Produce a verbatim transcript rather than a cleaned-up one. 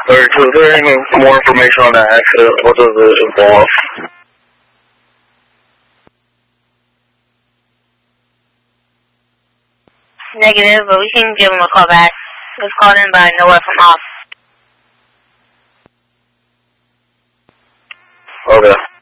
Or is there any more information on that accident? What does it involve? Negative, but we can give him a call back. It was called in by Noah from off. Okay.